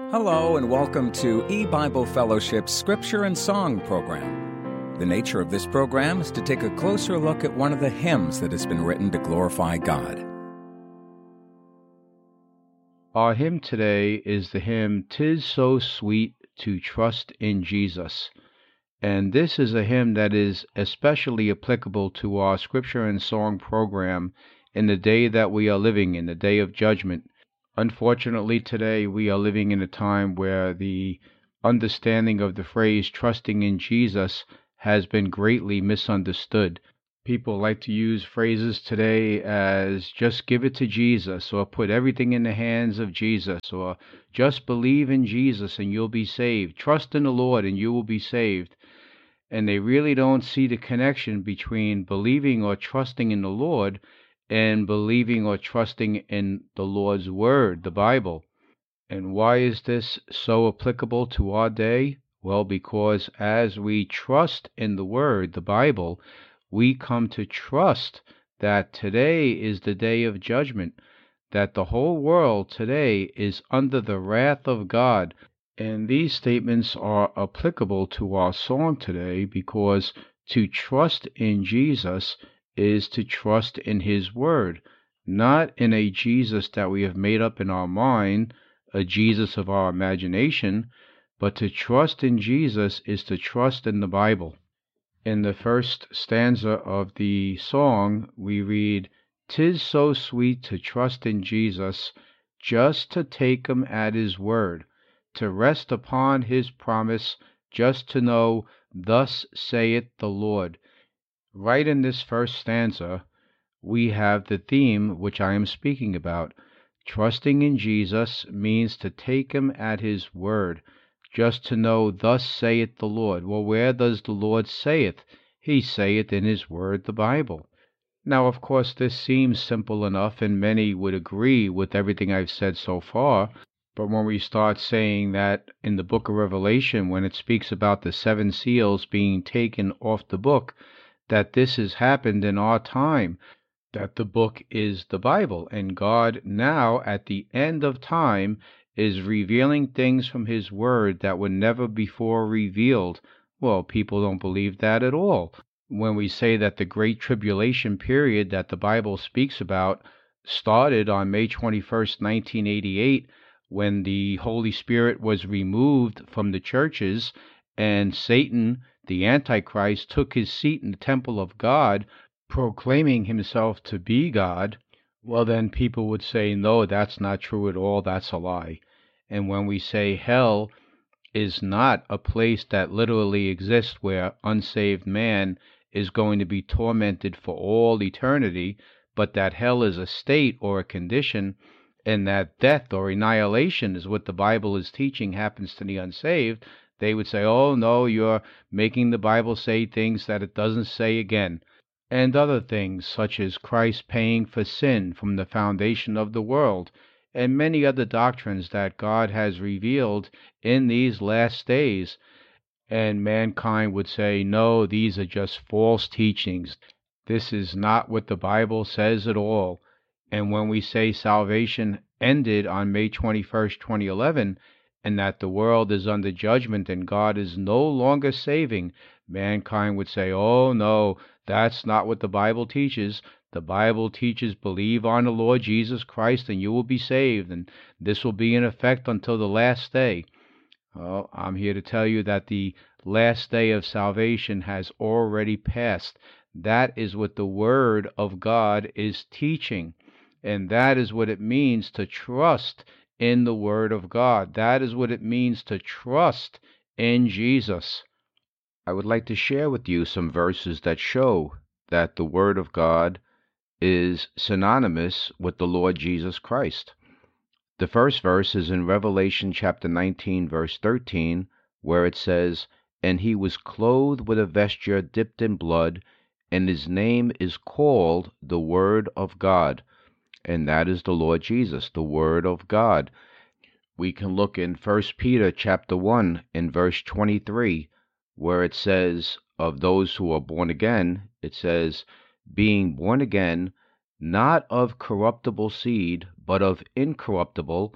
Hello and welcome to E-Bible Fellowship's Scripture and Song program. The nature of this program is to take a closer look at one of the hymns that has been written to glorify God. Our hymn today is the hymn, "'Tis So Sweet to Trust in Jesus." And this is a hymn that is especially applicable to our Scripture and Song program in the day that we are living in, the day of judgment. Unfortunately, today we are living in a time where the understanding of the phrase trusting in Jesus has been greatly misunderstood. People like to use phrases today as just give it to Jesus, or put everything in the hands of Jesus, or just believe in Jesus and you'll be saved. Trust in the Lord and you will be saved. And they really don't see the connection between believing or trusting in the Lord and believing or trusting in the Lord's Word, the Bible. And why is this so applicable to our day? Well, because as we trust in the Word, the Bible, we come to trust that today is the day of judgment, that the whole world today is under the wrath of God. And these statements are applicable to our song today because to trust in Jesus is to trust in His Word, not in a Jesus that we have made up in our mind, a Jesus of our imagination, but to trust in Jesus is to trust in the Bible. In the first stanza of the song, we read, "'Tis so sweet to trust in Jesus, just to take Him at His word, to rest upon His promise, just to know, thus saith the Lord." Right in this first stanza, we have the theme which I am speaking about. Trusting in Jesus means to take Him at His word, just to know, thus saith the Lord. Well, where does the Lord saith? He saith in His word, the Bible. Now, of course, this seems simple enough, and many would agree with everything I've said so far. But when we start saying that in the book of Revelation, when it speaks about the 7 seals being taken off the book, that this has happened in our time, that the book is the Bible, and God now, at the end of time, is revealing things from His Word that were never before revealed. Well, people don't believe that at all. When we say that the Great Tribulation period that the Bible speaks about started on May 21st, 1988, when the Holy Spirit was removed from the churches and Satan, the Antichrist, took his seat in the temple of God, proclaiming himself to be God, well, then people would say, no, that's not true at all, that's a lie. And when we say hell is not a place that literally exists where unsaved man is going to be tormented for all eternity, but that hell is a state or a condition, and that death or annihilation is what the Bible is teaching happens to the unsaved, they would say, oh, no, you're making the Bible say things that it doesn't say again. And other things, such as Christ paying for sin from the foundation of the world, and many other doctrines that God has revealed in these last days. And mankind would say, no, these are just false teachings. This is not what the Bible says at all. And when we say salvation ended on May 21st, 2011, and that the world is under judgment and God is no longer saving, mankind would say, oh, no, that's not what the Bible teaches. The Bible teaches believe on the Lord Jesus Christ and you will be saved, and this will be in effect until the last day. Well, I'm here to tell you that the last day of salvation has already passed. That is what the Word of God is teaching, and that is what it means to trust in the Word of God. That is what it means to trust in Jesus. I would like to share with you some verses that show that the Word of God is synonymous with the Lord Jesus Christ. The first verse is in Revelation chapter 19, verse 13, where it says, "And He was clothed with a vesture dipped in blood, and His name is called the Word of God." And that is the Lord Jesus, the Word of God. We can look in 1 Peter chapter 1 in verse 23, where it says of those who are born again, it says, "Being born again, not of corruptible seed, but of incorruptible,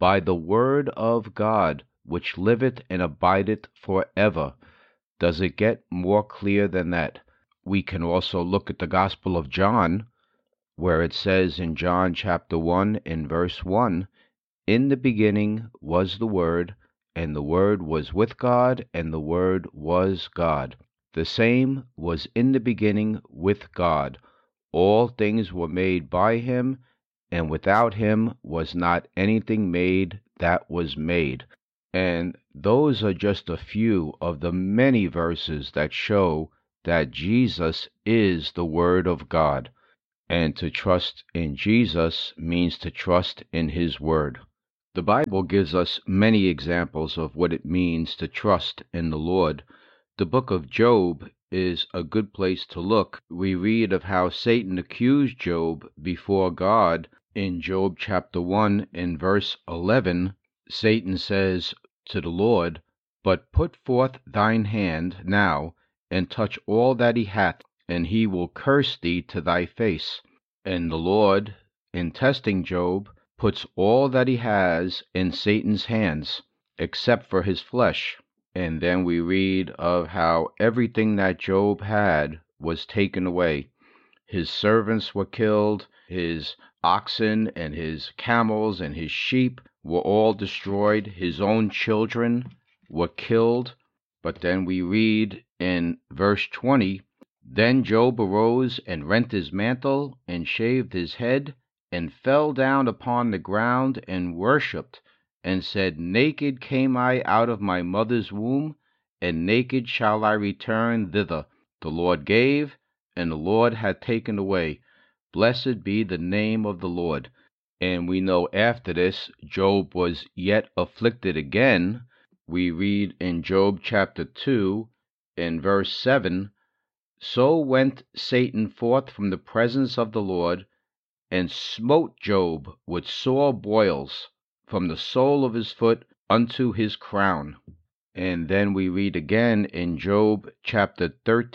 by the word of God, which liveth and abideth for ever. Does it get more clear than that? We can also look at the Gospel of John, where it says in John chapter 1 in verse 1, "In the beginning was the Word, and the Word was with God, and the Word was God. The same was in the beginning with God. All things were made by him, and without him was not anything made that was made." And those are just a few of the many verses that show that Jesus is the Word of God. And to trust in Jesus means to trust in His Word. The Bible gives us many examples of what it means to trust in the Lord. The book of Job is a good place to look. We read of how Satan accused Job before God. In Job chapter 1 in verse 11, Satan says to the Lord, "But put forth thine hand now, and touch all that he hath, and he will curse thee to thy face." And the Lord, in testing Job, puts all that he has in Satan's hands, except for his flesh. And then we read of how everything that Job had was taken away. His servants were killed, his oxen and his camels and his sheep were all destroyed, his own children were killed. But then we read in verse 20, "Then Job arose and rent his mantle and shaved his head and fell down upon the ground and worshipped, and said, Naked came I out of my mother's womb, and naked shall I return thither. The Lord gave, and the Lord hath taken away. Blessed be the name of the Lord." And we know after this, Job was yet afflicted again. We read in Job chapter 2, in verse 7, "So went Satan forth from the presence of the Lord, and smote Job with sore boils, from the sole of his foot unto his crown." And then we read again in Job chapter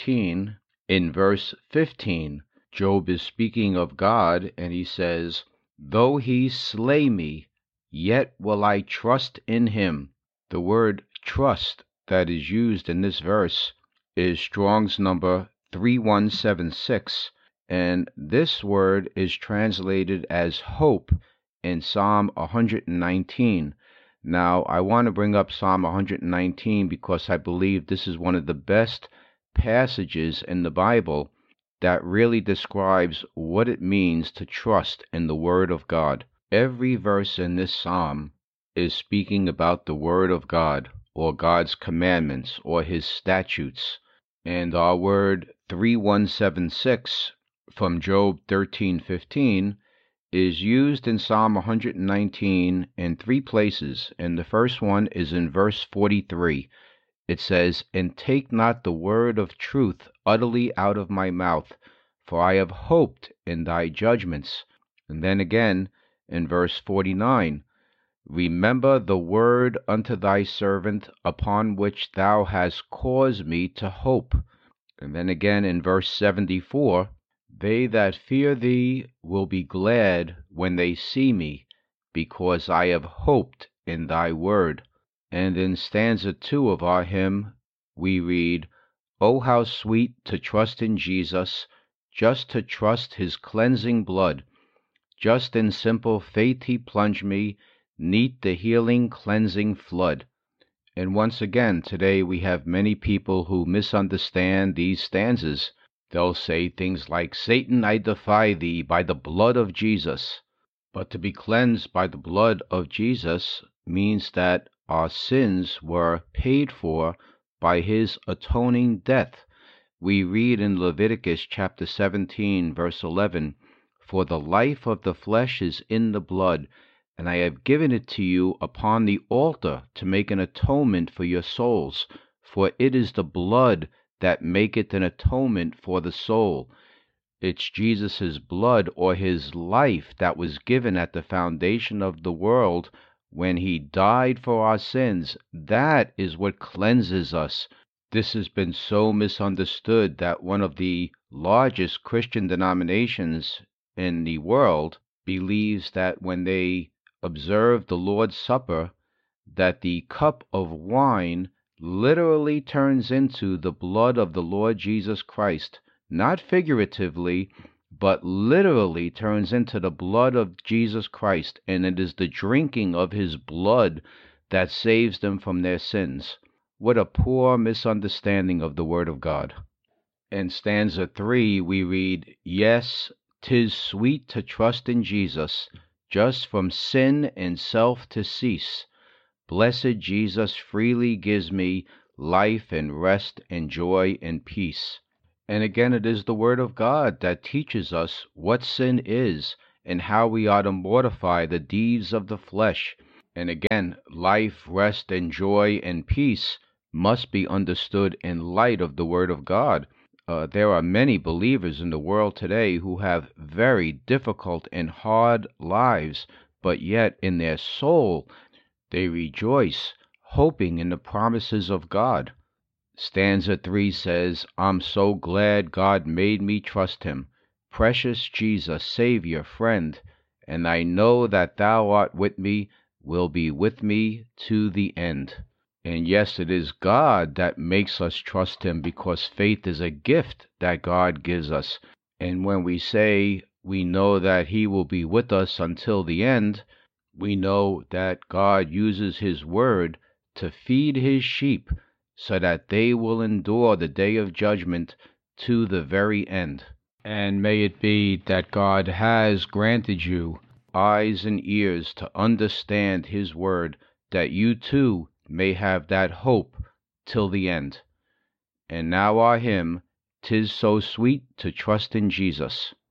13, in verse 15. Job is speaking of God, and he says, "Though he slay me, yet will I trust in him." The word trust that is used in this verse is Strong's number 3176, and this word is translated as hope in Psalm 119. Now, I want to bring up Psalm 119 because I believe this is one of the best passages in the Bible that really describes what it means to trust in the Word of God. Every verse in this psalm is speaking about the Word of God, or God's commandments, or His statutes. And our word 3176 from Job 13:15 is used in Psalm 119 in 3 places, and the first one is in verse 43. It says, "And take not the word of truth utterly out of my mouth, for I have hoped in thy judgments." And then again in verse 49, "Remember the word unto thy servant, upon which thou hast caused me to hope." And then again in verse 74, "They that fear thee will be glad when they see me, because I have hoped in thy word." And in stanza 2 of our hymn, we read, "Oh, how sweet to trust in Jesus, just to trust his cleansing blood. Just in simple faith he plunged me, neath the healing, cleansing flood." And once again, today we have many people who misunderstand these stanzas. They'll say things like, "Satan, I defy thee by the blood of Jesus." But to be cleansed by the blood of Jesus means that our sins were paid for by his atoning death. We read in Leviticus chapter 17, verse 11, "For the life of the flesh is in the blood, and I have given it to you upon the altar to make an atonement for your souls. For it is the blood that maketh an atonement for the soul." It's Jesus' blood, or his life, that was given at the foundation of the world when he died for our sins. That is what cleanses us. This has been so misunderstood that one of the largest Christian denominations in the world believes that when they observe the Lord's Supper, that the cup of wine literally turns into the blood of the Lord Jesus Christ, not figuratively, but literally turns into the blood of Jesus Christ, and it is the drinking of his blood that saves them from their sins. What a poor misunderstanding of the Word of God. In stanza 3 we read, "Yes, 'tis sweet to trust in Jesus, just from sin and self to cease. Blessed Jesus freely gives me life and rest and joy and peace." And again, it is the Word of God that teaches us what sin is and how we are to mortify the deeds of the flesh. And again, life, rest, and joy and peace must be understood in light of the Word of God. There are many believers in the world today who have very difficult and hard lives, but yet in their soul they rejoice, hoping in the promises of God. Stanza 3 says, "I'm so glad God made me trust him, precious Jesus, Savior, friend, and I know that thou art with me, will be with me to the end." And yes, it is God that makes us trust him, because faith is a gift that God gives us. And when we say we know that he will be with us until the end, we know that God uses his word to feed his sheep so that they will endure the day of judgment to the very end. And may it be that God has granted you eyes and ears to understand his word, that you too may have that hope till the end. And now our hymn, "'Tis so sweet to trust in Jesus."